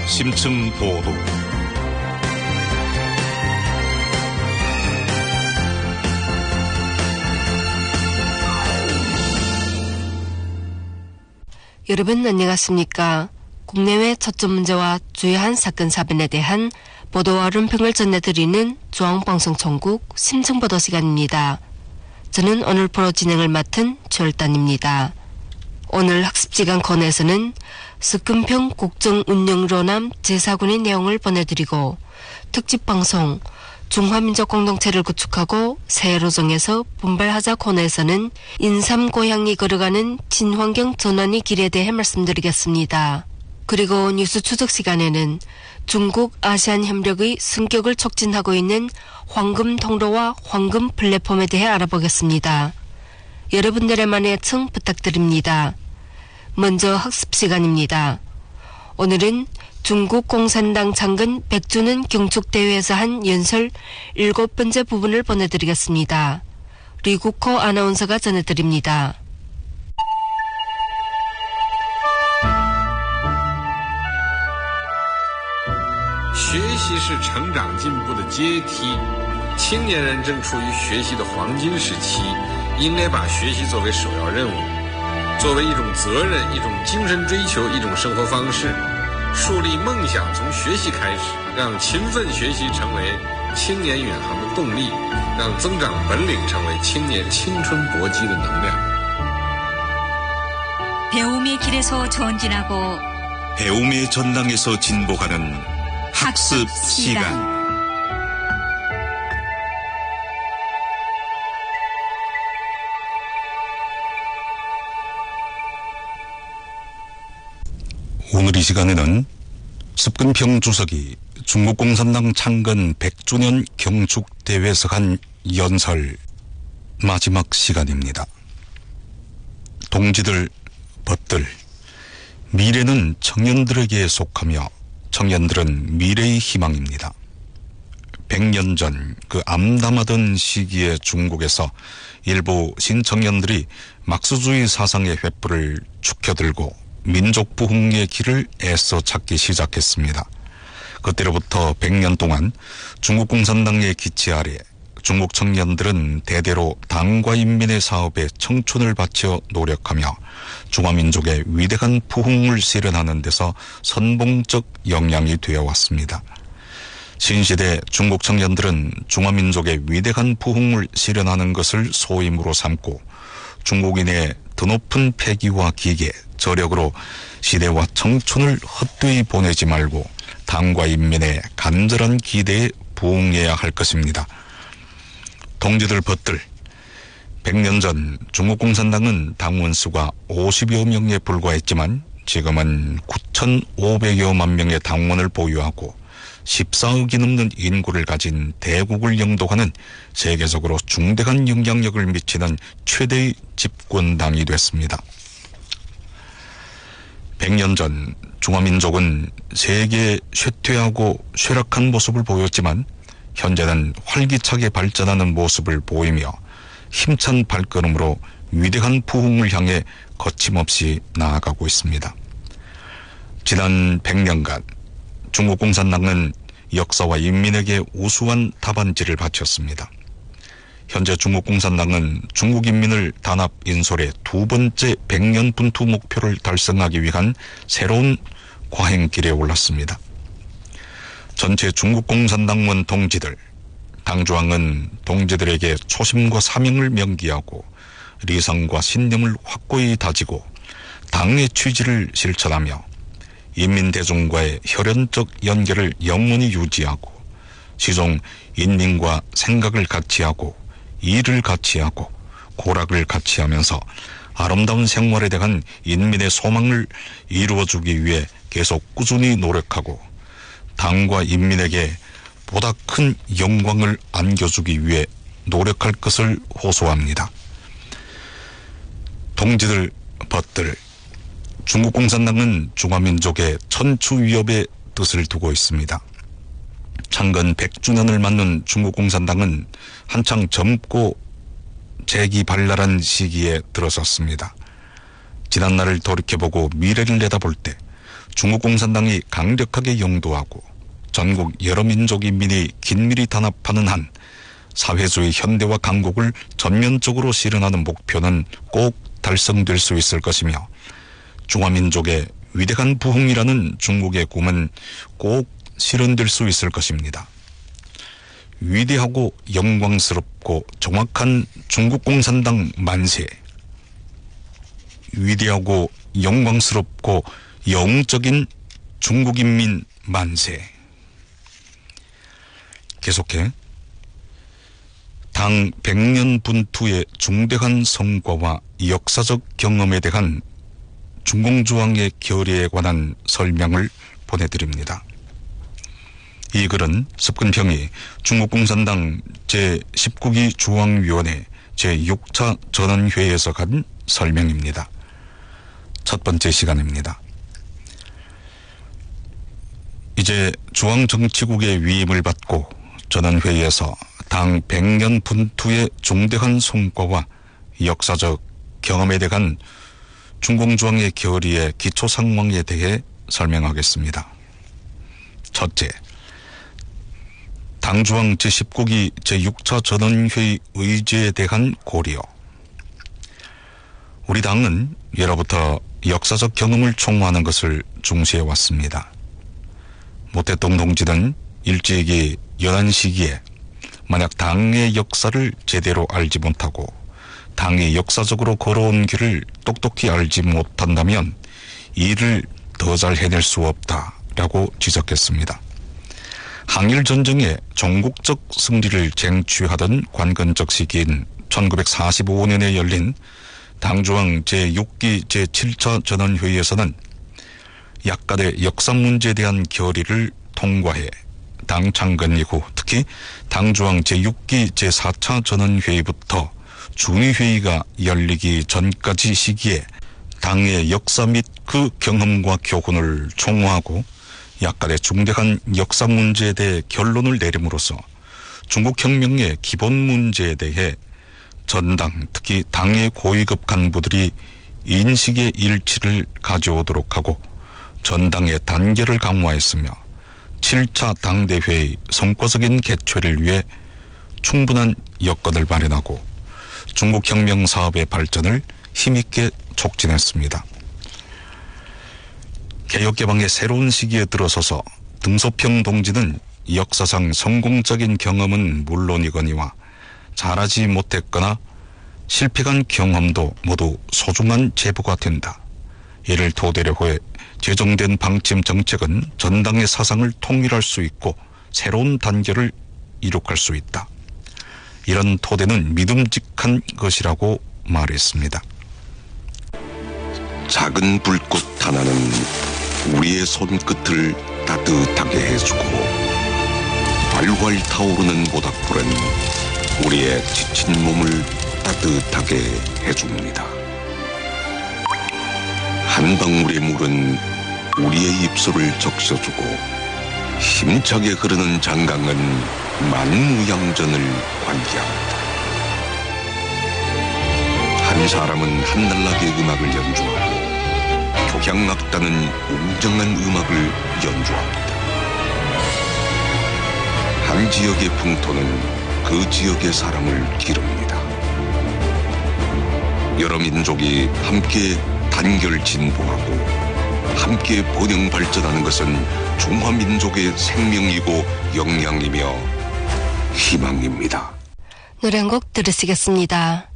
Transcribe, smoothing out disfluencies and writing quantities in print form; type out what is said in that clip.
심층 보도. 여러분 안녕하십니까? 국내외 초점 문제와 주요한 사건 사변에 대한 보도와論評을 전해드리는 중앙방송 전국 심층보도 시간입니다. 저는 오늘 프로 진행을 맡은 최열단입니다. 오늘 학습지간 코너에서는 석금평 국정운영로남 제4군의 내용을 보내드리고 특집방송 중화민족 공동체를 구축하고 새해로 정해서 분발하자 코너에서는 인삼 고향이 걸어가는 친환경 전환의 길에 대해 말씀드리겠습니다. 그리고 뉴스 추적 시간에는 중국 아시안 협력의 승격을 촉진하고 있는 황금 통로와 황금 플랫폼에 대해 알아보겠습니다. 여러분들의 많은 애청 부탁드립니다. 먼저 학습 시간입니다. 오늘은 중국 공산당 창건 100주년 경축대회에서 한 연설 7번째 부분을 보내드리겠습니다. 리국호 아나운서가 전해드립니다. 学习是成长进步的阶梯，青年人正处于学习的黄金时期，应该把学习作为首要任务，作为一种责任、一种精神追求、一种生活方式，树立梦想从学习开始，让勤奋学习成为青年远航的动力，让增长本领成为青年青春搏击的能量。 배움의 길에서 전진하고 배움의 전당에서 진보하는 학습 시간. 오늘 이 시간에는 석금평 주석이 중국 공산당 창건 100주년 경축대회에서 한 연설 마지막 시간입니다. 동지들, 벗들, 미래는 청년들에게 속하며 청년들은 미래의 희망입니다. 100년 전 그 암담하던 시기에 중국에서 일부 신청년들이 막스주의 사상의 횃불을 축혀들고 민족 부흥의 길을 애써 찾기 시작했습니다. 그때로부터 100년 동안 중국 공산당의 기치 아래 중국 청년들은 대대로 당과 인민의 사업에 청춘을 바쳐 노력하며 중화민족의 위대한 부흥을 실현하는 데서 선봉적 역량이 되어왔습니다. 신시대 중국 청년들은 중화민족의 위대한 부흥을 실현하는 것을 소임으로 삼고 중국인의 드높은 패기와 기계, 저력으로 시대와 청춘을 헛되이 보내지 말고 당과 인민의 간절한 기대에 부응해야 할 것입니다. 동지들 벗들, 100년 전 중국 공산당은 당원 수가 50여 명에 불과했지만 지금은 9,500여만 명의 당원을 보유하고 14억이 넘는 인구를 가진 대국을 영도하는 세계적으로 중대한 영향력을 미치는 최대의 집권당이 됐습니다. 100년 전 중화민족은 세계에 쇠퇴하고 쇠락한 모습을 보였지만 현재는 활기차게 발전하는 모습을 보이며 힘찬 발걸음으로 위대한 부흥을 향해 거침없이 나아가고 있습니다. 지난 100년간 중국 공산당은 역사와 인민에게 우수한 답안지를 바쳤습니다. 현재 중국 공산당은 중국 인민을 단합 인솔의 두 번째 100년 분투 목표를 달성하기 위한 새로운 과행길에 올랐습니다. 전체 중국 공산당원 동지들, 당주왕은 동지들에게 초심과 사명을 명기하고 리상과 신념을 확고히 다지고 당의 취지를 실천하며 인민대중과의 혈연적 연결을 영원히 유지하고 시종 인민과 생각을 같이 하고 일을 같이 하고 고락을 같이 하면서 아름다운 생활에 대한 인민의 소망을 이루어주기 위해 계속 꾸준히 노력하고 당과 인민에게 보다 큰 영광을 안겨주기 위해 노력할 것을 호소합니다. 동지들, 벗들, 중국 공산당은 중화민족의 천추위협에 뜻을 두고 있습니다. 창건 100주년을 맞는 중국 공산당은 한창 젊고 재기발랄한 시기에 들어섰습니다. 지난날을 돌이켜보고 미래를 내다볼 때 중국 공산당이 강력하게 영도하고 전국 여러 민족 인민이 긴밀히 단합하는 한 사회주의 현대화 강국을 전면적으로 실현하는 목표는 꼭 달성될 수 있을 것이며 중화민족의 위대한 부흥이라는 중국의 꿈은 꼭 실현될 수 있을 것입니다. 위대하고 영광스럽고 정확한 중국 공산당 만세. 위대하고 영광스럽고 영웅적인 중국인민 만세. 계속해 당 100년 분투의 중대한 성과와 역사적 경험에 대한 중공주왕의 결의에 관한 설명을 보내드립니다. 이 글은 석근평이 중국공산당 제19기 중앙위원회 제6차 전원회의에서 간 설명입니다. 첫 번째 시간입니다. 이제 중앙정치국의 위임을 받고 전원회의에서 당 100년 분투의 중대한 성과와 역사적 경험에 대한 중공주왕의 결의의 기초 상황에 대해 설명하겠습니다. 첫째, 당중앙 제19기 제6차 전원회의 의제에 대한 고려. 우리 당은 예로부터 역사적 경험을 총화하는 것을 중시해왔습니다. 모 대통령 동지는 일찍이 연한 시기에 만약 당의 역사를 제대로 알지 못하고 당이 역사적으로 걸어온 길을 똑똑히 알지 못한다면 이를 더 잘 해낼 수 없다라고 지적했습니다. 항일전쟁의 전국적 승리를 쟁취하던 관건적 시기인 1945년에 열린 당중앙 제6기 제7차 전원회의에서는 약간의 역사 문제에 대한 결의를 통과해 당 창건 이후 특히 당중앙 제6기 제4차 전원회의부터 준위회의가 열리기 전까지 시기에 당의 역사 및 그 경험과 교훈을 총화하고 약간의 중대한 역사 문제에 대해 결론을 내림으로써 중국혁명의 기본 문제에 대해 전당 특히 당의 고위급 간부들이 인식의 일치를 가져오도록 하고 전당의 단결을 강화했으며 7차 당대회의 성과적인 개최를 위해 충분한 여건을 마련하고 중국혁명 사업의 발전을 힘있게 촉진했습니다. 개혁개방의 새로운 시기에 들어서서 등소평 동지는 역사상 성공적인 경험은 물론이거니와 잘하지 못했거나 실패한 경험도 모두 소중한 제보가 된다. 이를 토대로 해 제정된 방침 정책은 전당의 사상을 통일할 수 있고 새로운 단계를 이룩할 수 있다. 이런 토대는 믿음직한 것이라고 말했습니다. 작은 불꽃 하나는 우리의 손끝을 따뜻하게 해주고 활활 타오르는 모닥불은 우리의 지친 몸을 따뜻하게 해줍니다. 한 방울의 물은 우리의 입술을 적셔주고 힘차게 흐르는 장강은 만무양전을 관계합니다. 한 사람은 한날나게 음악을 연주하고 교향악단은 웅장한 음악을 연주합니다. 한 지역의 풍토는 그 지역의 사람을 기릅니다. 여러 민족이 함께 단결 진보하고 함께 번영 발전하는 것은 중화민족의 생명이고 역량이며 희망입니다. 노래 한 곡 들으시겠습니다.